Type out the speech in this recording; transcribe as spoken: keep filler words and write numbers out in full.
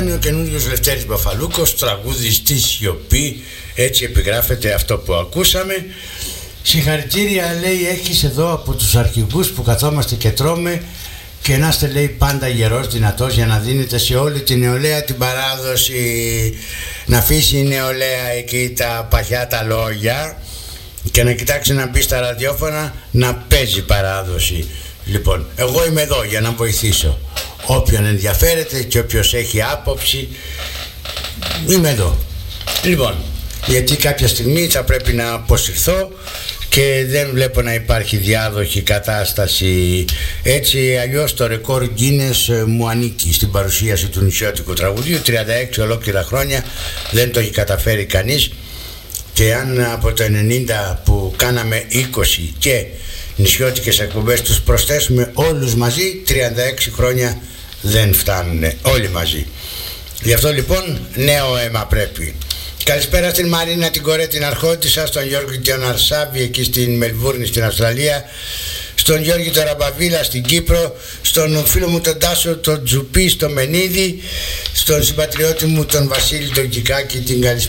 Ήταν ο καινούριος Λευτέρης Μπαφαλούκος, τραγούδι στη σιωπή, έτσι επιγράφεται αυτό που ακούσαμε. Συγχαρητήρια, λέει, έχεις εδώ από τους αρχηγούς που καθόμαστε και τρώμε, και να είστε, λέει, πάντα γερός, δυνατός, για να δίνετε σε όλη την νεολαία την παράδοση, να αφήσει η νεολαία εκεί τα παχιά τα λόγια και να κοιτάξει να μπει στα ραδιόφωνα να παίζει παράδοση. Λοιπόν, εγώ είμαι εδώ για να βοηθήσω όποιον ενδιαφέρεται και όποιος έχει άποψη, είμαι εδώ. Λοιπόν, γιατί κάποια στιγμή θα πρέπει να αποσυρθώ και δεν βλέπω να υπάρχει διάδοχη κατάσταση. Έτσι αλλιώς το ρεκόρ Guinness μου ανήκει στην παρουσίαση του νησιώτικου τραγουδίου. Τριάντα έξι ολόκληρα χρόνια δεν το έχει καταφέρει κανείς, και αν από το ενενήντα που κάναμε είκοσι και νησιώτικες εκπομπές τους προσθέσουμε όλους μαζί, τριάντα έξι χρόνια δεν φτάνουν όλοι μαζί. Γι' αυτό λοιπόν νέο αίμα πρέπει. Καλησπέρα στην Μαρίνα την Κορέ την Αρχόντισσα, στον Γιώργη τον Αρσάβη εκεί στην Μελβούρνη στην Αυστραλία, στον Γιώργη τον Ραμπαβίλα στην Κύπρο, στον φίλο μου τον Τάσο τον Τζουπί στο Μενίδη, στον συμπατριώτη μου τον Βασίλη τον Κικάκη την καλησπέρα.